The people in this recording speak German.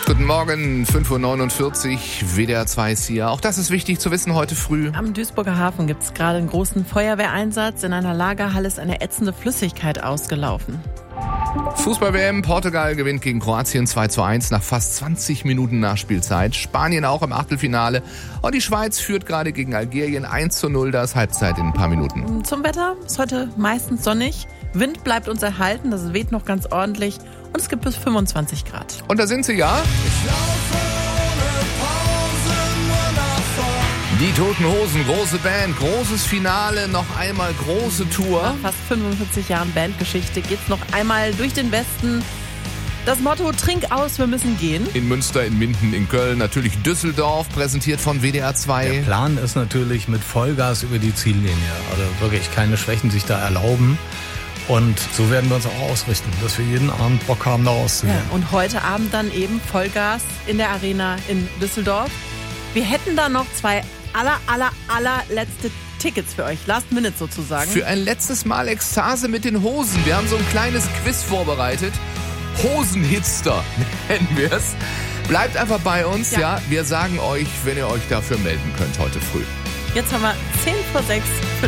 Guten Morgen, 5.49 Uhr, WDR 2 ist hier. Auch das ist wichtig zu wissen heute früh. Am Duisburger Hafen gibt es gerade einen großen Feuerwehreinsatz. In einer Lagerhalle ist eine ätzende Flüssigkeit ausgelaufen. Fußball-WM, Portugal gewinnt gegen Kroatien 2:1 nach fast 20 Minuten Nachspielzeit. Spanien auch im Achtelfinale. Und die Schweiz führt gerade gegen Algerien 1:0, da ist Halbzeit in ein paar Minuten. Zum Wetter ist heute meistens sonnig. Wind bleibt uns erhalten, das weht noch ganz ordentlich. Und es gibt bis 25 Grad. Und da sind sie ja. Die Toten Hosen, große Band, großes Finale, noch einmal große Tour. Nach fast 45 Jahren Bandgeschichte geht's noch einmal durch den Westen. Das Motto, trink aus, wir müssen gehen. In Münster, in Minden, in Köln, natürlich Düsseldorf, präsentiert von WDR 2. Der Plan ist natürlich mit Vollgas über die Ziellinie. Also wirklich keine Schwächen sich da erlauben. Und so werden wir uns auch ausrichten, dass wir jeden Abend Bock haben, da rauszugehen. Ja, und heute Abend dann eben Vollgas in der Arena in Düsseldorf. Wir hätten da noch zwei allerletzte Tickets für euch. Last Minute sozusagen. Für ein letztes Mal Ekstase mit den Hosen. Wir haben so ein kleines Quiz vorbereitet. Hosenhitster nennen wir es. Bleibt einfach bei uns, ja. Wir sagen euch, wenn ihr euch dafür melden könnt heute früh. Jetzt haben wir 5:10.